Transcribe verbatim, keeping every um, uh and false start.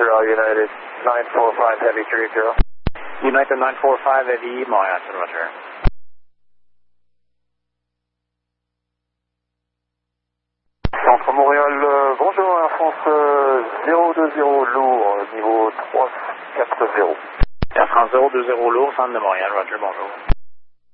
Montreal United nine four five Heavy three zero. United nine four five Heavy, Montréal, c'est Roger. Centre Montréal, euh, bonjour, Air France euh, zéro deux zéro lourd, niveau trois quatre zéro. Air France zéro deux zéro lourd, centre de Montréal, Roger, bonjour.